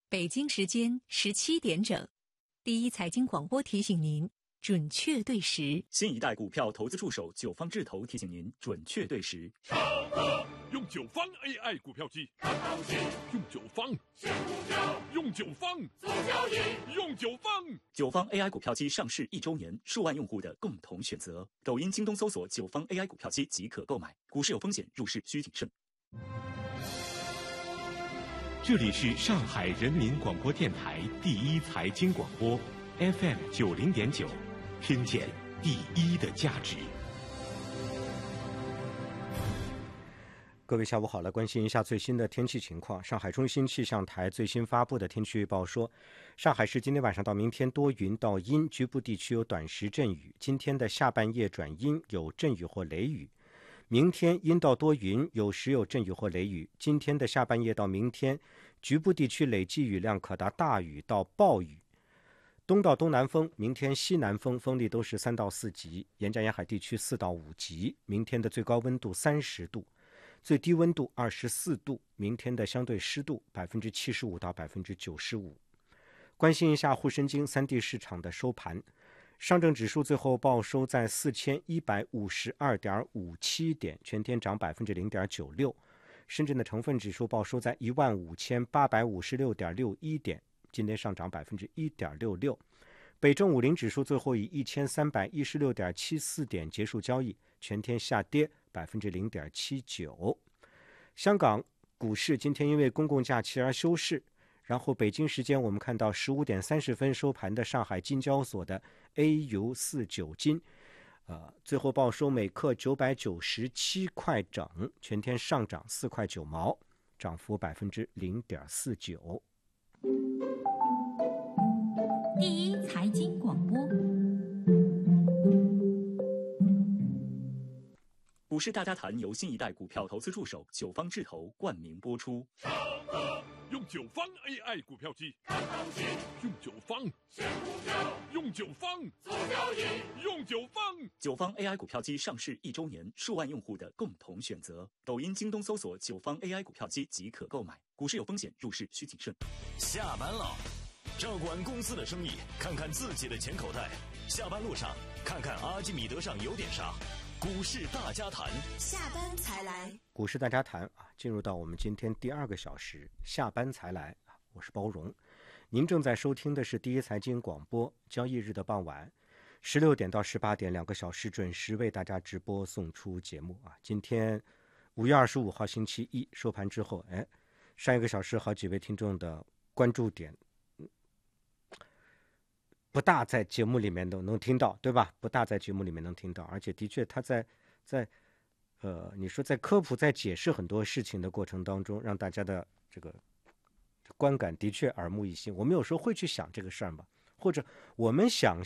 北京时间17点整，第一财经广播提醒您准确对时。 新一代股票投资助手九方智投提醒您准确对时。 上课用九方 AI 股票机，看行情；用九方选股票，用九方做交易，用九方。 九方 AI 股票机上市1周年，数万用户的共同选择。抖音、京东搜索九方 AI 股票机即可购买。股市有风险，入市需谨慎。 这里是上海人民广播电台第一财经广播 FM 90.9，听见第一的价值。 各位下午好，来关心一下最新的天气情况。上海中心气象台最新发布的天气预报说，上海市今天晚上到明天多云到阴，局部地区有短时阵雨。今天的下半夜转阴，有阵雨或雷雨。明天阴到多云，有时有阵雨或雷雨。今天的下半夜到明天，局部地区累计雨量可达大雨到暴雨。东到东南风，明天西南风，风力都是3到4级，沿江沿海地区4到5级。明天的最高温度30度，最低温度24度。明天的相对湿度75%到95%。关心一下沪深京3地市场的收盘。上证指数最后报收在4152.57点，全天涨0.96%。深圳的成分指数报收在15856.61点，今天上涨1.66%。北证50指数最后以1316.74点结束交易，全天下跌0.79%。香港股市今天因为公共假期而休市。然后北京时间我们看到15点30分收盘的上海金交所的 AU49 金，最后报收每克997块整，全天上涨4块9毛，涨幅0.49%。 第一财经广播， 股市大家谈由新一代股票投资助手九方智投冠名播出。 上课用九方 AI 股票机，看行情；用九方选股票，用九方做交易，用九方。 九方 AI 股票机上市1周年，数万用户的共同选择。抖音、京东搜索九方 AI 股票机即可购买。股市有风险，入市需谨慎。 下班了，照管公司的生意，看看自己的钱口袋。下班路上，看看阿基米德上有点啥。股市大家谈， 下班才来。 股市大家谈进入到我们今天第2个小时，下班才来。我是包荣，您正在收听的是第一财经广播，交易日的傍晚16点到18点2个小时准时为大家直播送出节目今天5月25号星期一收盘之后，上1个小时好几位听众的关注点不大在节目里面都能听到，对吧？不大在节目里面能听到，而且的确他在你说在科普在解释很多事情的过程当中，让大家的这个观感的确耳目一新。我们有时候会去想这个事儿嘛，或者我们想